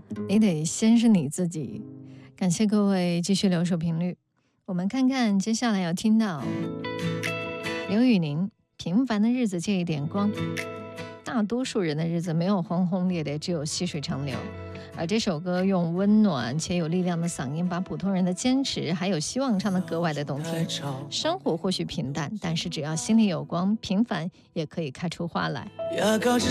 你得先是你自己。感谢各位继续留守频率，我们看看接下来要听到刘宇宁《平凡的日子借一点光》。大多数人的日子没有轰轰烈烈，只有细水长流。而这首歌用温暖且有力量的嗓音，把普通人的坚持还有希望唱得格外的动听。生活或许平淡，但是只要心里有光，平凡也可以开出花来。